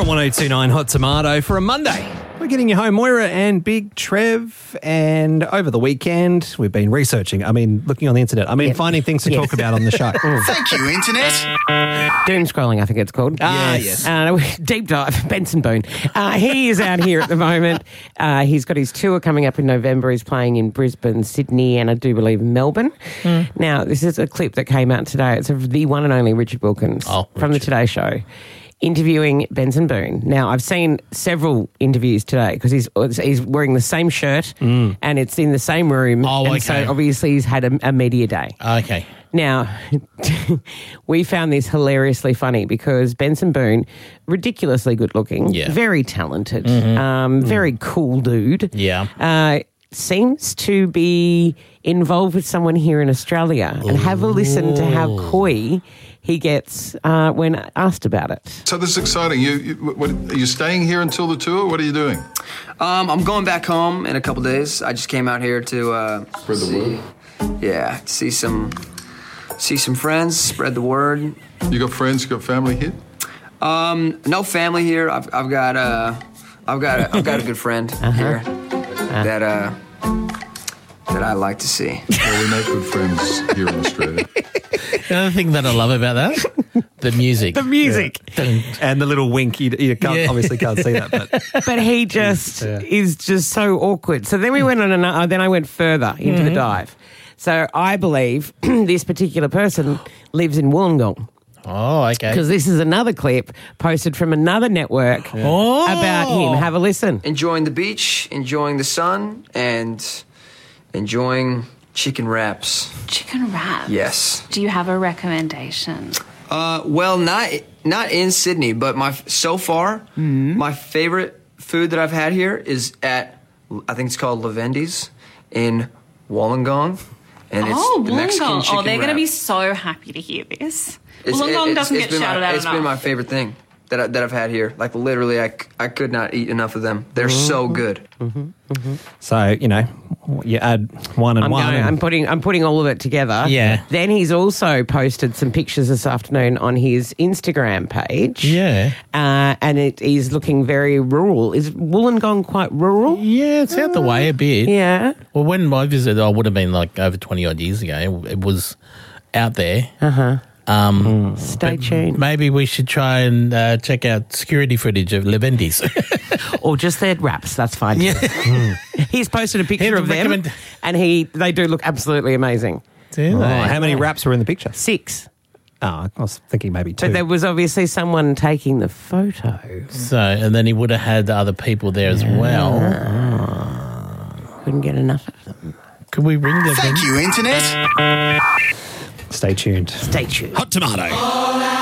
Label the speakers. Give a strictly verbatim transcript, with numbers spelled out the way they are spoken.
Speaker 1: one oh two nine Hot Tomato for a Monday. We're getting you home, Moira and Big Trev. And over the weekend, we've been researching. I mean, looking on the internet. I mean,
Speaker 2: Yep.
Speaker 1: finding things to
Speaker 2: Yes.
Speaker 1: talk about on the show.
Speaker 3: Thank you, Internet.
Speaker 2: Doom scrolling, I think it's called.
Speaker 1: Ah, yes.
Speaker 2: Uh, deep dive, Benson Boone. Uh, he is out here at the moment. Uh, he's got his tour coming up in November. He's playing in Brisbane, Sydney, and I do believe Melbourne. Mm. Now, this is a clip that came out today. It's of the one and only Richard Wilkins
Speaker 4: Oh,
Speaker 2: from the
Speaker 4: Richard.
Speaker 2: Today Show, interviewing Benson Boone. Now, I've seen several interviews today because he's he's wearing the same shirt and it's in the same room.
Speaker 4: Oh,
Speaker 2: and
Speaker 4: okay.
Speaker 2: so obviously he's had a, a media day.
Speaker 4: Okay.
Speaker 2: Now, we found this hilariously funny because Benson Boone, ridiculously good looking,
Speaker 4: Yeah.
Speaker 2: very talented, um, very cool dude.
Speaker 4: Yeah.
Speaker 2: Uh, seems to be involved with someone here in Australia. And have a listen to how coy he gets uh, when asked about it.
Speaker 5: So this is exciting. You, you what, are you staying here until the tour? What are you doing?
Speaker 6: Um, I'm going back home in a couple days. I just came out here to uh,
Speaker 5: Spread the
Speaker 6: see,
Speaker 5: word.
Speaker 6: Yeah, see some see some friends, spread the word.
Speaker 5: You got friends? You got family here?
Speaker 6: Um, no family here. I've I've got uh, I've got a, I've got a good friend here that uh, that I like to see.
Speaker 5: Well, we make good friends here in Australia.
Speaker 4: The other thing that I love about that, the music.
Speaker 2: The music.
Speaker 1: And the little wink, you, you can't,
Speaker 4: Yeah.
Speaker 1: obviously can't see that. But
Speaker 2: But he just is just so awkward. So then we went on another, then I went further into the dive. So I believe this particular person lives in Wollongong.
Speaker 4: Oh, okay.
Speaker 2: Because this is another clip posted from another network
Speaker 4: Oh.
Speaker 2: about him. Have a listen.
Speaker 6: Enjoying the beach, enjoying the sun, and enjoying chicken wraps.
Speaker 7: Chicken wraps.
Speaker 6: Yes.
Speaker 7: Do you have a recommendation?
Speaker 6: Uh, well, not not in Sydney, but my so far my favorite food that I've had here is at I think it's called Lavendi's in Wollongong, and it's
Speaker 7: oh,
Speaker 6: the Mexican
Speaker 7: Wollongong.
Speaker 6: chicken
Speaker 7: Oh, they're going to
Speaker 6: wrap.
Speaker 7: be so happy to hear this.
Speaker 6: It's-
Speaker 7: Wollongong
Speaker 6: it's-
Speaker 7: doesn't
Speaker 6: it's
Speaker 7: get
Speaker 6: been
Speaker 7: shouted
Speaker 6: my,
Speaker 7: out
Speaker 6: It's
Speaker 7: enough.
Speaker 6: been my favorite thing that I, that I've had here. Like literally, I, c- I could not eat enough of them. They're so good.
Speaker 1: so, you know, you add one and
Speaker 2: I'm,
Speaker 1: one.
Speaker 2: going,
Speaker 1: and-
Speaker 2: I'm putting I'm putting all of it together.
Speaker 4: Yeah.
Speaker 2: Then he's also posted some pictures this afternoon on his Instagram page.
Speaker 4: Yeah.
Speaker 2: Uh, and it is looking very rural. Is Wollongong quite rural?
Speaker 4: Yeah, it's out the way a bit.
Speaker 2: Yeah.
Speaker 4: Well, when I visited, I would have been like over twenty odd years ago. It was out there. Uh huh. Um,
Speaker 2: Stay tuned.
Speaker 4: Maybe we should try and uh, check out security footage of Lavendi's.
Speaker 2: Or just their wraps. That's fine.
Speaker 4: Yeah.
Speaker 2: He's posted a picture
Speaker 4: Here,
Speaker 2: of them,
Speaker 4: recommend-
Speaker 2: and he they do look absolutely amazing.
Speaker 4: Do
Speaker 1: Oh,
Speaker 4: they?
Speaker 1: how many wraps were in the picture?
Speaker 2: Six.
Speaker 1: Oh, I was thinking maybe two.
Speaker 2: But there was obviously someone taking the photo.
Speaker 4: So, and then he would have had other people there as well.
Speaker 2: Couldn't get enough of them.
Speaker 4: Could we ring the
Speaker 3: Thank you, Internet.
Speaker 1: Stay tuned.
Speaker 2: Stay tuned.
Speaker 1: Hot Tomato.